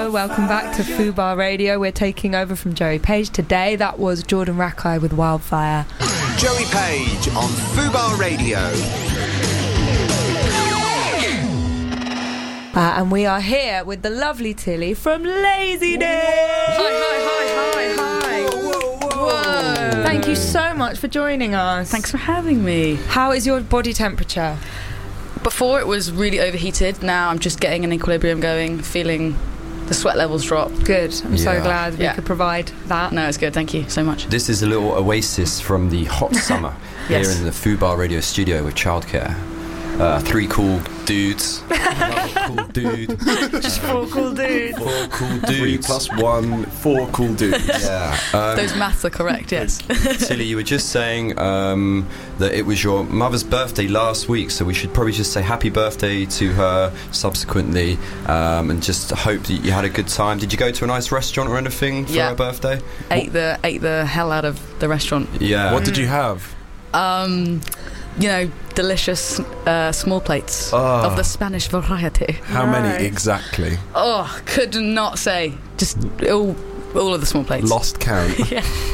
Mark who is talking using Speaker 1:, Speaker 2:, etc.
Speaker 1: Hello, welcome back to Fubar Radio. We're taking over from Joey Page today. That was Jordan Rakei with Wildfire.
Speaker 2: Joey Page on Fubar Radio.
Speaker 1: And we are here with the lovely Tilly from Laziness.
Speaker 3: Hi.
Speaker 1: Whoa. Thank you so much for joining us.
Speaker 3: Thanks for having me.
Speaker 1: How is your body temperature?
Speaker 3: Before it was really overheated. Now I'm just getting an equilibrium going, feeling the sweat levels drop.
Speaker 1: Good. I'm so glad we could provide that.
Speaker 3: No, it's good. Thank you so much.
Speaker 4: This is a little oasis from the hot summer
Speaker 3: Yes.
Speaker 4: here in the Fubar Radio studio with childcare. 3 cool dudes. Another cool dude.
Speaker 1: Just 4 cool dudes.
Speaker 4: 4 cool
Speaker 5: 3
Speaker 4: dudes.
Speaker 5: plus 1, 4 cool dudes.
Speaker 4: Yeah.
Speaker 3: Those maths are correct, yes.
Speaker 4: Tilly, you were just saying that it was your mother's birthday last week, so we should probably just say happy birthday to her subsequently, and just hope that you had a good time. Did you go to a nice restaurant or anything for her birthday?
Speaker 3: Ate the hell out of the restaurant.
Speaker 4: Yeah.
Speaker 5: What did you have?
Speaker 3: Delicious small plates of the Spanish variety.
Speaker 5: How many exactly?
Speaker 3: Oh, could not say. Just all of the small plates.
Speaker 5: Lost count.
Speaker 3: Yeah.